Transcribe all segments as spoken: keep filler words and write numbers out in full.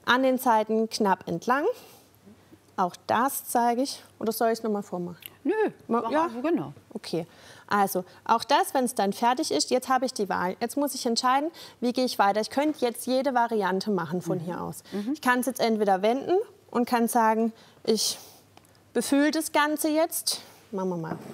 an den Seiten knapp entlang. Auch das zeige ich. Oder soll ich es nochmal vormachen? Nö, ja, genau. Okay, also auch das, wenn es dann fertig ist, jetzt habe ich die Wahl. Jetzt muss ich entscheiden, wie gehe ich weiter. Ich könnte jetzt jede Variante machen von mhm. hier aus. Mhm. Ich kann es jetzt entweder wenden und kann sagen, ich befülle das Ganze jetzt. Machen wir mal.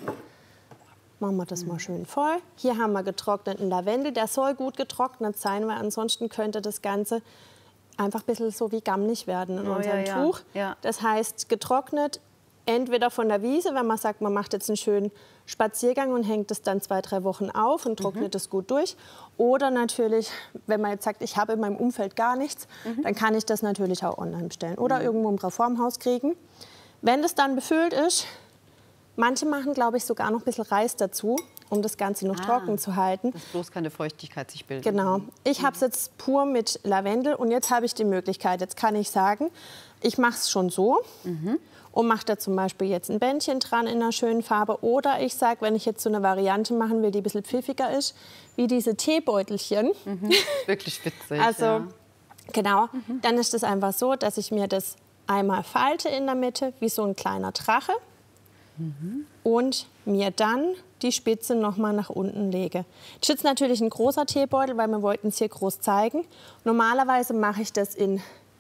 Machen wir das mal schön voll. Hier haben wir getrockneten Lavendel. Der soll gut getrocknet sein, weil ansonsten könnte das Ganze einfach ein bisschen so wie gammelig werden in oh, unserem ja, Tuch. Ja. Ja. Das heißt, getrocknet entweder von der Wiese, wenn man sagt, man macht jetzt einen schönen Spaziergang und hängt es dann zwei, drei Wochen auf und trocknet es mhm. gut durch. Oder natürlich, wenn man jetzt sagt, ich habe in meinem Umfeld gar nichts, mhm. dann kann ich das natürlich auch online bestellen oder mhm. irgendwo im Reformhaus kriegen. Wenn das dann befüllt ist, manche machen, glaube ich, sogar noch ein bisschen Reis dazu, um das Ganze noch ah, trocken zu halten. Dass bloß keine Feuchtigkeit sich bildet. Genau. Ich habe es jetzt pur mit Lavendel und jetzt habe ich die Möglichkeit, jetzt kann ich sagen, ich mache es schon so mhm. und mache da zum Beispiel jetzt ein Bändchen dran in einer schönen Farbe. Oder ich sage, wenn ich jetzt so eine Variante machen will, die ein bisschen pfiffiger ist, wie diese Teebeutelchen. Mhm. Wirklich witzig. Also ja. genau, mhm. dann ist es einfach so, dass ich mir das einmal falte in der Mitte, wie so ein kleiner Drache. Mhm. Und mir dann die Spitze noch mal nach unten lege. Das ist jetzt natürlich ein großer Teebeutel, weil wir wollten es hier groß zeigen. Normalerweise mache ich das in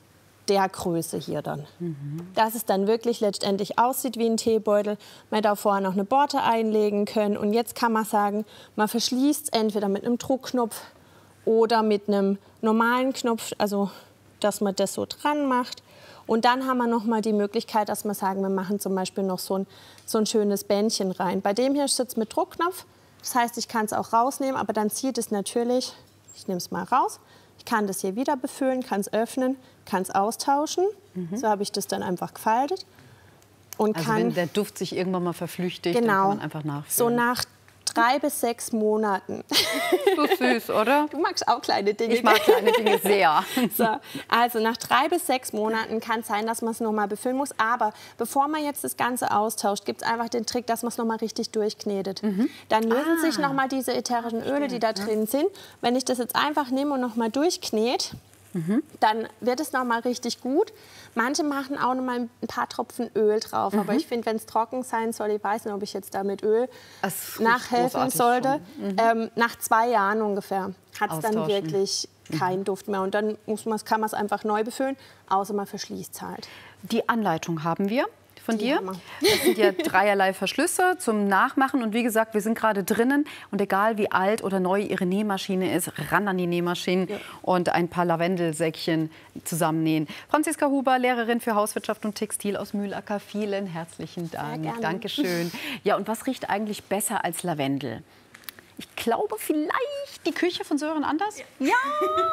der Größe hier dann. Mhm. Dass es dann wirklich letztendlich aussieht wie ein Teebeutel. Man darf vorher noch eine Borte einlegen können. Und jetzt kann man sagen, man verschließt es entweder mit einem Druckknopf oder mit einem normalen Knopf, also dass man das so dran macht. Und dann haben wir noch mal die Möglichkeit, dass wir sagen, wir machen zum Beispiel noch so ein, so ein schönes Bändchen rein. Bei dem hier ist es jetzt mit Druckknopf. Das heißt, ich kann es auch rausnehmen, aber dann zieht es natürlich, ich nehme es mal raus, ich kann das hier wieder befüllen, kann es öffnen, kann es austauschen. Mhm. So habe ich das dann einfach gefaltet. Und also kann, wenn der Duft sich irgendwann mal verflüchtigt, genau, dann kann man einfach nachfüllen. So nach drei bis sechs Monaten. So süß, oder? Du magst auch kleine Dinge. Ich mag kleine Dinge sehr. So, also nach drei bis sechs Monaten kann es sein, dass man es noch mal befüllen muss. Aber bevor man jetzt das Ganze austauscht, gibt es einfach den Trick, dass man es noch mal richtig durchknetet. Mhm. Dann lösen ah. sich noch mal diese ätherischen Öle, die da drin sind. Wenn ich das jetzt einfach nehme und noch mal durchknete, mhm. dann wird es noch mal richtig gut. Manche machen auch noch mal ein paar Tropfen Öl drauf. Mhm. Aber ich finde, wenn es trocken sein soll, ich weiß nicht, ob ich jetzt da mit Öl nachhelfen sollte. Mhm. Ähm, nach zwei Jahren ungefähr hat es dann wirklich mhm. keinen Duft mehr. Und dann muss man, kann man es einfach neu befüllen, außer man verschließt es halt. Die Anleitung haben wir von Die dir. Das sind ja dreierlei Verschlüsse zum Nachmachen. Und wie gesagt, wir sind gerade drinnen. Und egal wie alt oder neu Ihre Nähmaschine ist, ran an die Nähmaschine ja. und ein paar Lavendelsäckchen zusammennähen. Franziska Huber, Lehrerin für Hauswirtschaft und Textil aus Mühlacker. Vielen herzlichen Dank. Dankeschön. Ja, und was riecht eigentlich besser als Lavendel? Ich glaube vielleicht die Küche von Sören Anders. Ja, ja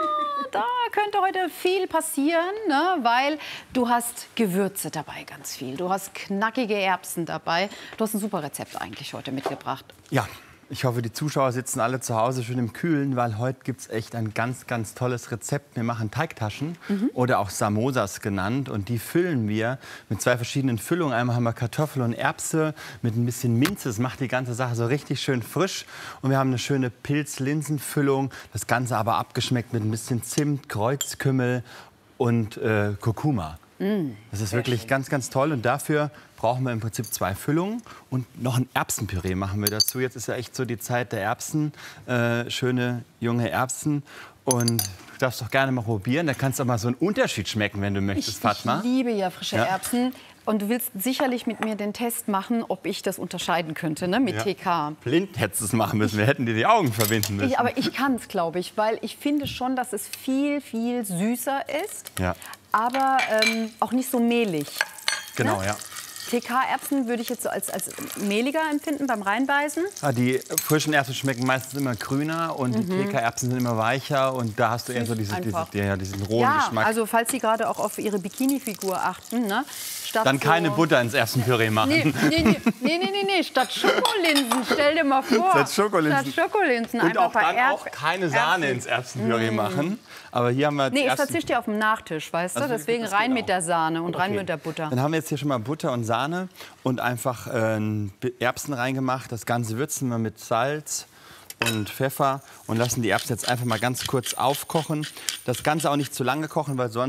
da könnte heute viel passieren, ne? Weil du hast Gewürze dabei, ganz viel. Du hast knackige Erbsen dabei. Du hast ein super Rezept eigentlich heute mitgebracht. Ja. Ich hoffe, die Zuschauer sitzen alle zu Hause schön im Kühlen, weil heute gibt es echt ein ganz, ganz tolles Rezept. Wir machen Teigtaschen mhm. oder auch Samosas genannt und die füllen wir mit zwei verschiedenen Füllungen. Einmal haben wir Kartoffel und Erbse mit ein bisschen Minze. Das macht die ganze Sache so richtig schön frisch. Und wir haben eine schöne Pilz-Linsenfüllung. Das Ganze aber abgeschmeckt mit ein bisschen Zimt, Kreuzkümmel und äh, Kurkuma. Mm, das ist wirklich schön. Ganz, ganz toll. Und dafür brauchen wir im Prinzip zwei Füllungen und noch ein Erbsenpüree machen wir dazu. Jetzt ist ja echt so die Zeit der Erbsen, äh, schöne junge Erbsen. Und du darfst doch gerne mal probieren. Da kannst du auch mal so einen Unterschied schmecken, wenn du möchtest, ich, Fatma. Ich liebe ja frische ja. Erbsen. Und du willst sicherlich mit mir den Test machen, ob ich das unterscheiden könnte, ne, mit ja. T K. Blind hättest du es machen müssen. Wir hätten dir die Augen verbinden müssen. Ich, aber ich kann es, glaube ich, weil ich finde schon, dass es viel, viel süßer ist. Ja. Aber ähm, auch nicht so mehlig. Genau, ne? ja. T K-Erbsen würde ich jetzt so als, als mehliger empfinden beim Reinbeißen. Ah, die frischen Erbsen schmecken meistens immer grüner und mhm. die T K-Erbsen sind immer weicher. Und da hast du eher so diese, diese, ja, diesen rohen ja, Geschmack. Also falls Sie gerade auch auf Ihre Bikini-Figur achten, ne? Statt Dann keine so Butter ins Erbsenpüree machen. Nee, nee, nee, nee, nee, nee, nee. Statt Schokolinsen, stell dir mal vor. Statt Schokolinsen. Statt Schokolinsen und auch dann Erb auch keine Sahne Erbsen. ins Erbsenpüree mm. machen. Aber hier haben wir nee, es verzicht ja auf dem Nachtisch, weißt du? Also, Deswegen rein mit der Sahne und okay. rein mit der Butter. Dann haben wir jetzt hier schon mal Butter und Sahne und einfach äh, Erbsen reingemacht. Das Ganze würzen wir mit Salz und Pfeffer und lassen die Erbsen jetzt einfach mal ganz kurz aufkochen. Das Ganze auch nicht zu lange kochen, weil sonst